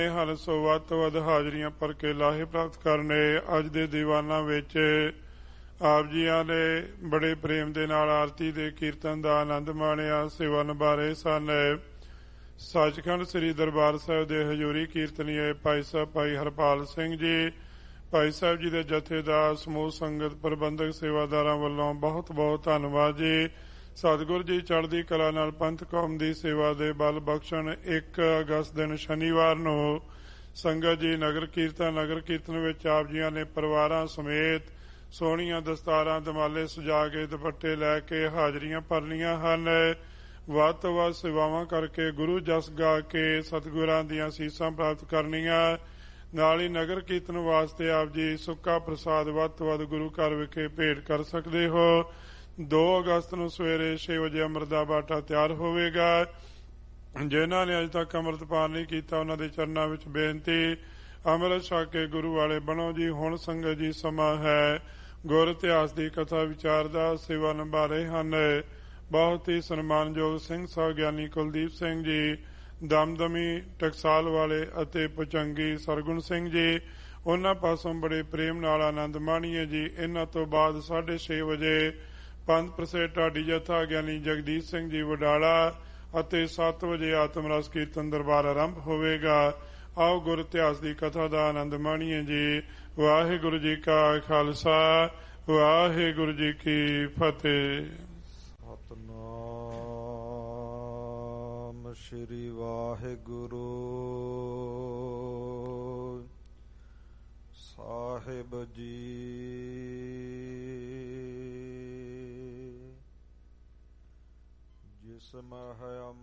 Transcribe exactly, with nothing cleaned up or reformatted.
ਹਨ, ਸੋ ਵੱਧ ਤੋਂ ਵੱਧ ਹਾਜ਼ਰੀਆਂ ਭਰ ਕੇ ਲਾਹੇ ਪ੍ਰਾਪਤ ਕਰਨੇ। ਅੱਜ ਦੇ ਦੀਵਾਨਾਂ ਵਿੱਚ ਆਪ ਜੀਆਂ ਨੇ ਬੜੇ ਪ੍ਰੇਮ ਦੇ ਨਾਲ ਆਰਤੀ ਦੇ ਕੀਰਤਨ ਦਾ ਆਨੰਦ ਮਾਣਿਆ, ਸੇਵਾ ਨਿਭਾ ਰਹੇ ਸਨ। ਸੱਚਖੰਡ ਸ੍ਰੀ ਦਰਬਾਰ ਸਾਹਿਬ ਦੇ ਹਜ਼ੂਰੀ ਕੀਰਤਨੀਏ ਭਾਈ ਸਾਹਿਬ ਭਾਈ ਹਰਪਾਲ ਸਿੰਘ ਜੀ, ਭਾਈ ਸਾਹਿਬ ਜੀ ਦੇ ਜਥੇ ਦਾ ਸਮੂਹ ਸੰਗਤ ਪ੍ਰਬੰਧਕ ਸੇਵਾਦਾਰਾਂ ਵੱਲੋਂ ਬਹੁਤ ਬਹੁਤ ਧੰਨਵਾਦ ਜੀ। ਸਤਿਗੁਰੂ ਜੀ ਚੜ੍ਹਦੀ ਕਲਾ ਨਾਲ ਪੰਥ ਕੌਮ ਦੀ ਸੇਵਾ ਦੇ ਬਲ ਬਖਸ਼ਣ। ਇੱਕ ਅਗਸਤ ਦਿਨ ਸ਼ਨੀਵਾਰ ਨੂੰ ਸੰਗਤ ਜੀ ਨਗਰ ਕੀਰਤਨ ਨਗਰ ਕੀਰਤਨ ਵਿੱਚ ਆਪ ਜੀਆਂ ਨੇ ਪਰਿਵਾਰਾਂ ਸਮੇਤ ਸੋਹਣੀਆਂ ਦਸਤਾਰਾਂ ਦਮਾਲੇ ਸਜਾ ਕੇ ਦੁਪੱਟੇ ਲੈ ਕੇ ਹਾਜ਼ਰੀਆਂ ਭਰਨੀਆਂ ਹਨ। ਵੱਧ ਤੋਂ ਵੱਧ ਸੇਵਾਵਾਂ ਕਰਕੇ ਗੁਰੂ ਜਸ ਗਾ ਕੇ ਸਤਿਗੁਰਾਂ ਦੀਆਂ ਅਸੀਸਾਂ ਪ੍ਰਾਪਤ ਕਰਨੀਆਂ। ਨਾਲ ਹੀ ਨਗਰ ਕੀਰਤਨ ਵਾਸਤੇ ਆਪ ਜੀ ਸੁੱਕਾ ਪ੍ਰਸਾਦ ਵੱਧ ਤੋਂ ਵੱਧ ਗੁਰੂ ਘਰ ਵਿਖੇ ਭੇਟ ਕਰ ਸਕਦੇ ਹੋ। ਦੋ ਅਗਸਤ ਨੂੰ ਸਵੇਰੇ ਛੇ ਵਜੇ ਅੰਮ੍ਰਿਤ ਦਾ ਬਾਟਾ ਤਿਆਰ ਹੋਵੇਗਾ। ਜਿਨ੍ਹਾਂ ਨੇ ਅਜੇ ਤੱਕ ਅੰਮ੍ਰਿਤਪਾਨ ਨਹੀਂ ਕੀਤਾ ਉਹਨਾਂ ਦੇ ਚਰਨਾਂ ਵਿੱਚ ਬੇਨਤੀ, ਅੰਮ੍ਰਿਤ ਛਕ ਕੇ ਗੁਰੂ ਵਾਲੇ ਬਣੋ ਜੀ। ਹੁਣ ਸੰਗਤ ਜੀ ਸਮਾਂ ਹੈ ਗੁਰ ਇਤਿਹਾਸ ਦੀ ਕਥਾ ਵਿਚਾਰ ਦਾ। ਸੇਵਾ ਨਿਭਾ ਰਹੇ ਹਨ ਬਹੁਤ ਹੀ ਸਨਮਾਨਯੋਗ ਸਿੰਘ ਸਾਹਿਬ ਗਿਆਨੀ ਕੁਲਦੀਪ ਸਿੰਘ ਜੀ, ਦਮਦਮੀ ਟਕਸਾਲ ਵਾਲੇ ਅਤੇ ਪੁਚੰਗੀ ਸਰਗੁਣ ਸਿੰਘ ਜੀ। ਉਹਨਾਂ ਪਾਸੋਂ ਬੜੇ ਪ੍ਰੇਮ ਨਾਲ ਆਨੰਦ ਮਾਣੀਏ ਜੀ। ਇਹਨਾਂ ਤੋਂ ਬਾਅਦ ਸਾਢੇ ਛੇ ਵਜੇ ਪੰਥ ਪ੍ਰਸਿੱਧ ਢਾਡੀ ਜਥਾ ਗਿਆਨੀ ਜਗਦੀਸ਼ ਸਿੰਘ ਜੀ ਵਡਾਲਾ ਅਤੇ ਸੱਤ ਵਜੇ ਆਤਮ ਰਸ ਕੀਰਤਨ ਦਰਬਾਰ ਆਰੰਭ ਹੋਵੇਗਾ। ਆਓ ਗੁਰ ਇਤਿਹਾਸ ਦੀ ਕਥਾ ਦਾ ਆਨੰਦ ਮਾਣੀਏ ਜੀ। ਵਾਹਿਗੁਰੂ ਜੀ ਕਾ ਖਾਲਸਾ, ਵਾਹਿਗੁਰੂ ਜੀ ਕੀ ਫਤਿਹ। ਸਤਿਨਾਮ ਸ਼੍ਰੀ ਵਾਹਿਗੁਰੂ ਸਾਹਿਬ ਜੀ। ਜਿਸ ਮਹਿ